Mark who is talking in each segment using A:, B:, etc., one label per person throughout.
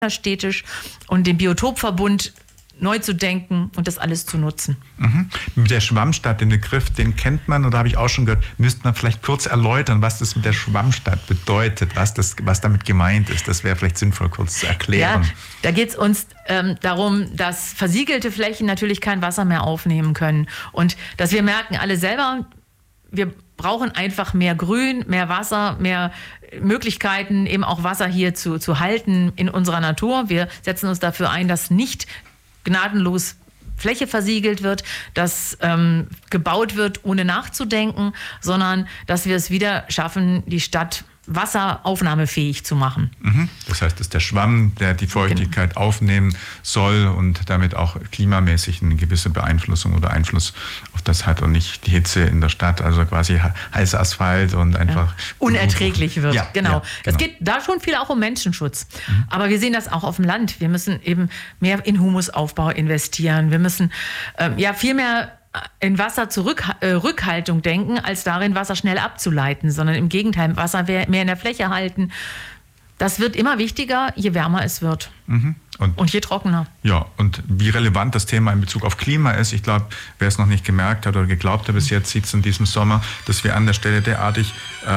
A: städtisch und den Biotopverbund neu zu denken und das alles zu nutzen.
B: Mit der Schwammstadt, den Begriff, den kennt man oder habe ich auch schon gehört, müsste man vielleicht kurz erläutern, was das mit der Schwammstadt bedeutet, was damit gemeint ist. Das wäre vielleicht sinnvoll, kurz zu erklären.
A: Ja, da geht es uns darum, dass versiegelte Flächen natürlich kein Wasser mehr aufnehmen können und dass wir merken alle selber, wir brauchen einfach mehr Grün, mehr Wasser, mehr Möglichkeiten, eben auch Wasser hier zu halten in unserer Natur. Wir setzen uns dafür ein, dass nicht gnadenlos Fläche versiegelt wird, dass gebaut wird, ohne nachzudenken, sondern dass wir es wieder schaffen, die Stadt wasseraufnahmefähig zu machen.
B: Das heißt, dass der Schwamm, der die Feuchtigkeit aufnehmen soll und damit auch klimamäßig eine gewisse Beeinflussung oder Einfluss auf das hat und nicht die Hitze in der Stadt, also quasi heißer Asphalt und einfach
A: unerträglich wird.
B: Ja,
A: genau.
B: Ja,
A: Es geht da schon viel auch um Menschenschutz. Aber wir sehen das auch auf dem Land. Wir müssen eben mehr in Humusaufbau investieren. Wir müssen viel mehr in Wasser Rückhaltung denken, als darin, Wasser schnell abzuleiten, sondern im Gegenteil, Wasser mehr in der Fläche halten. Das wird immer wichtiger, je wärmer es wird. Und je trockener.
B: Ja, und wie relevant das Thema in Bezug auf Klima ist, ich glaube, wer es noch nicht gemerkt hat oder geglaubt hat bis jetzt, sieht es in diesem Sommer, dass wir an der Stelle derartig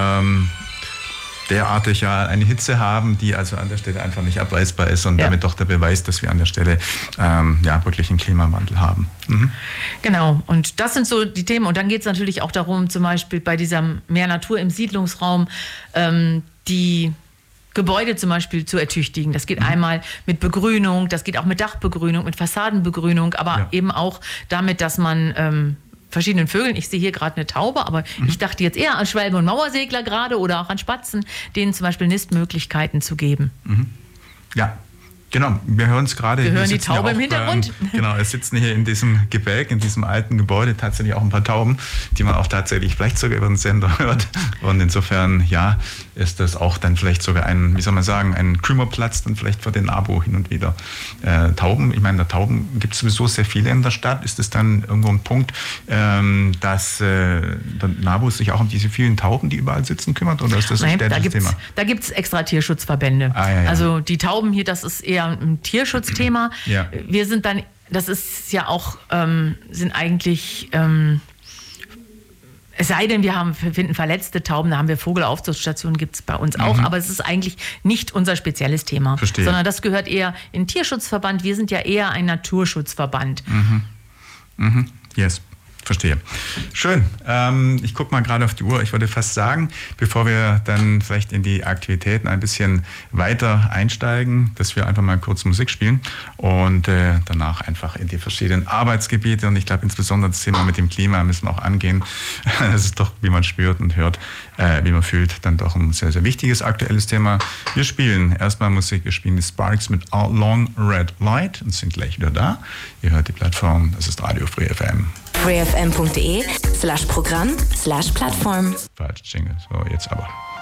B: ja eine Hitze haben, die also an der Stelle einfach nicht abweisbar ist und damit doch der Beweis, dass wir an der Stelle wirklich einen Klimawandel haben.
A: Genau, und das sind so die Themen. Und dann geht es natürlich auch darum, zum Beispiel bei dieser mehr Natur im Siedlungsraum, die Gebäude zum Beispiel zu ertüchtigen. Das geht einmal mit Begrünung, das geht auch mit Dachbegrünung, mit Fassadenbegrünung, aber eben auch damit, dass man verschiedenen Vögeln. Ich sehe hier gerade eine Taube, aber ich dachte jetzt eher an Schwalben und Mauersegler gerade oder auch an Spatzen, denen zum Beispiel Nistmöglichkeiten zu geben.
B: Ja, genau. Wir hören es gerade.
A: Wir hören die Taube im Hintergrund.
B: Genau, es sitzen hier in diesem Gebälk, in diesem alten Gebäude tatsächlich auch ein paar Tauben, die man auch tatsächlich vielleicht sogar über den Sender hört. Und insofern, ist das auch dann vielleicht sogar ein Kümmerplatz dann vielleicht für den Abo hin und wieder. Tauben, ich meine, Tauben gibt es sowieso sehr viele in der Stadt. Ist es dann irgendwo ein Punkt, dass der NABU sich auch um diese vielen Tauben, die überall sitzen, kümmert? Oder ist das ein städtisches Thema?
A: Da gibt es extra Tierschutzverbände. Also die Tauben hier, das ist eher ein Tierschutzthema. Wir sind dann, das ist ja auch, sind eigentlich... es sei denn, wir finden verletzte Tauben, da haben wir Vogelaufzuchtstationen, gibt es bei uns auch, aber es ist eigentlich nicht unser spezielles Thema.
B: Verstehe.
A: Sondern das gehört eher in den Tierschutzverband. Wir sind ja eher ein Naturschutzverband.
B: Yes. Verstehe. Schön. Ich gucke mal gerade auf die Uhr. Ich würde fast sagen, bevor wir dann vielleicht in die Aktivitäten ein bisschen weiter einsteigen, dass wir einfach mal kurz Musik spielen und danach einfach in die verschiedenen Arbeitsgebiete. Und ich glaube, insbesondere das Thema mit dem Klima müssen wir auch angehen. Das ist doch, wie man spürt und hört, wie man fühlt, dann doch ein sehr, sehr wichtiges, aktuelles Thema. Wir spielen erstmal Musik. Wir spielen die Sparks mit Long Red Light und sind gleich wieder da. Ihr hört die Plattform. Das ist Radio Free FM.
C: freefm.de/Programm/Plattform.
B: Falsch, Jingle. So, jetzt aber.